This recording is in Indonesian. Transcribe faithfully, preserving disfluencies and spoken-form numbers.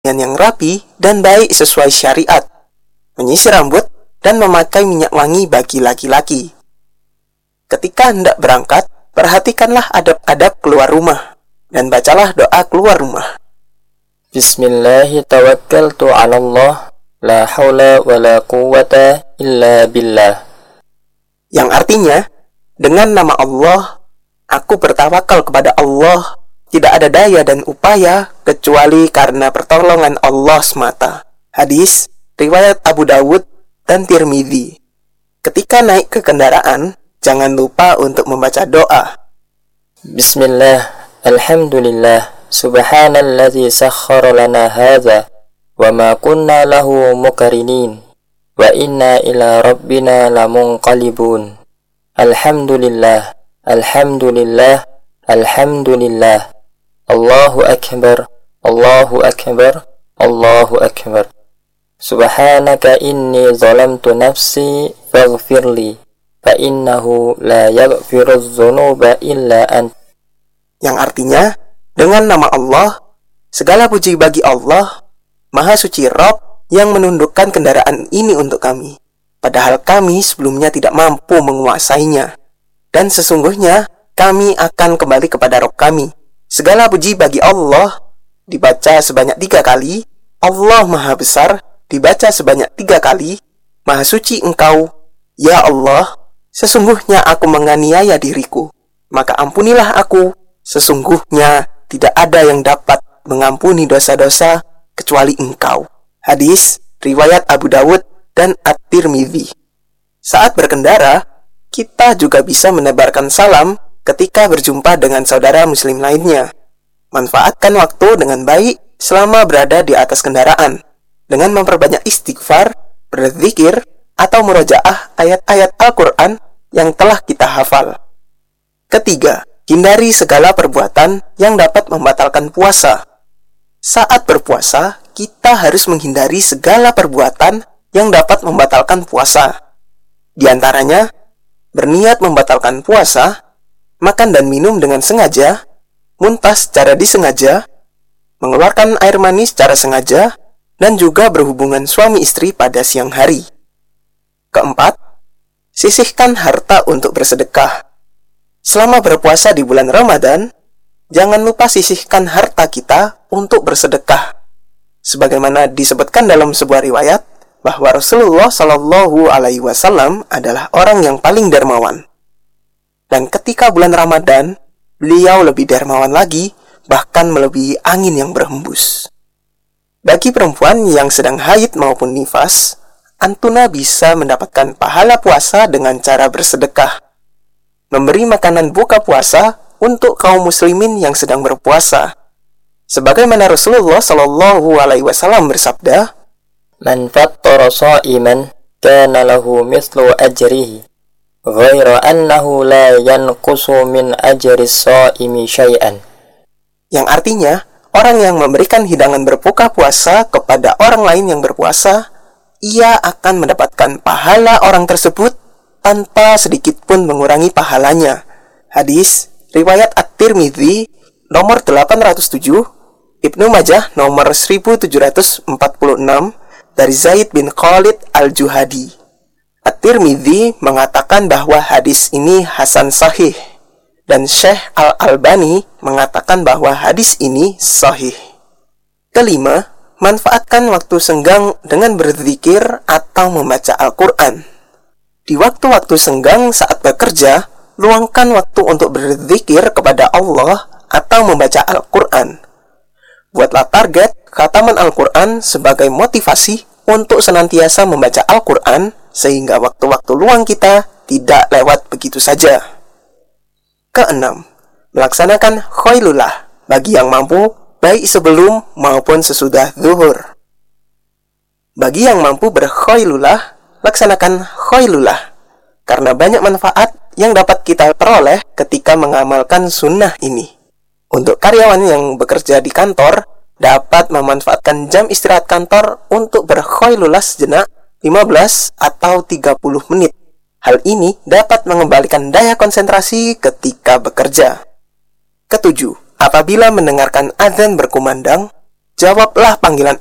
dengan yang rapi dan baik sesuai syariat, menyisir rambut, dan memakai minyak wangi bagi laki-laki. Ketika hendak berangkat, perhatikanlah adab-adab keluar rumah, dan bacalah doa keluar rumah. Bismillahi tawakkaltu ala Allah, la hawla wa la quwwata illa billah. Yang artinya, dengan nama Allah, aku bertawakal kepada Allah, tidak ada daya dan upaya kecuali karena pertolongan Allah semata. Hadis riwayat Abu Dawud dan Tirmidzi. Ketika naik ke kendaraan, jangan lupa untuk membaca doa. Bismillah, alhamdulillah, subhanalladzi sakhkhara lana hadza wa ma kunna lahu muqrinin wa inna ila rabbina lamunqalibun. Alhamdulillah, alhamdulillah, alhamdulillah. Allahu akbar, Allahu akbar, Allahu akbar. Subhanaka inni zalamtu nafsi faghfirli fa innahu la yaghfiruz dzunuba illa ant. Yang artinya, dengan nama Allah, segala puji bagi Allah, Maha Suci Rabb yang menundukkan kendaraan ini untuk kami, padahal kami sebelumnya tidak mampu menguasainya. Dan sesungguhnya kami akan kembali kepada Rabb kami. Segala puji bagi Allah dibaca sebanyak tiga kali. Allah Maha Besar dibaca sebanyak tiga kali. Maha Suci Engkau, ya Allah, sesungguhnya aku menganiaya diriku, maka ampunilah aku. Sesungguhnya tidak ada yang dapat mengampuni dosa-dosa kecuali Engkau. Hadis riwayat Abu Dawud dan At-Tirmidzi. Saat berkendara, kita juga bisa menebarkan salam ketika berjumpa dengan saudara muslim lainnya. Manfaatkan waktu dengan baik selama berada di atas kendaraan dengan memperbanyak istighfar, berzikir, atau murojaah ayat-ayat Al-Quran yang telah kita hafal. Ketiga, hindari segala perbuatan yang dapat membatalkan puasa. Saat berpuasa, kita harus menghindari segala perbuatan yang dapat membatalkan puasa. Di antaranya, berniat membatalkan puasa, makan dan minum dengan sengaja, muntah secara disengaja, mengeluarkan air mani secara sengaja, dan juga berhubungan suami istri pada siang hari. Keempat, sisihkan harta untuk bersedekah. Selama berpuasa di bulan Ramadan, jangan lupa sisihkan harta kita untuk bersedekah. Sebagaimana disebutkan dalam sebuah riwayat, bahwa Rasulullah Shallallahu Alaihi Wasallam adalah orang yang paling dermawan. Dan ketika bulan Ramadan, beliau lebih dermawan lagi, bahkan melebihi angin yang berhembus. Bagi perempuan yang sedang haid maupun nifas, antuna bisa mendapatkan pahala puasa dengan cara bersedekah. Memberi makanan buka puasa untuk kaum muslimin yang sedang berpuasa. Sebagaimana Rasulullah Shallallahu Alaihi Wasallam bersabda, Man fattara sha'iman kana lahu mithlu ajrihi ghaira annahu la yanqusu min ajri shaimi syai'an. Yang artinya, orang yang memberikan hidangan berbuka puasa kepada orang lain yang berpuasa, ia akan mendapatkan pahala orang tersebut tanpa sedikit pun mengurangi pahalanya. Hadis riwayat At-Tirmidzi nomor delapan ratus tujuh, Ibnu Majah nomor seribu tujuh ratus empat puluh enam dari Zaid bin Khalid Al-Juhadi. At-Tirmidzi mengatakan bahwa hadis ini hasan sahih, dan Syekh Al-Albani mengatakan bahwa hadis ini sahih. Kelima, manfaatkan waktu senggang dengan berzikir atau membaca Al-Quran. Di waktu-waktu senggang saat bekerja, luangkan waktu untuk berzikir kepada Allah atau membaca Al-Quran. Buatlah target khataman Al-Quran sebagai motivasi untuk senantiasa membaca Al-Quran, sehingga waktu-waktu luang kita tidak lewat begitu saja. Keenam, melaksanakan khailulah bagi yang mampu, baik sebelum maupun sesudah zuhur. Bagi yang mampu berkhailulah, laksanakan khailulah, karena banyak manfaat yang dapat kita peroleh ketika mengamalkan sunnah ini. Untuk karyawan yang bekerja di kantor, dapat memanfaatkan jam istirahat kantor untuk berkhailulah sejenak lima belas atau tiga puluh menit. Hal ini dapat mengembalikan daya konsentrasi ketika bekerja. Ketujuh, apabila mendengarkan azan berkumandang, Jawablah panggilan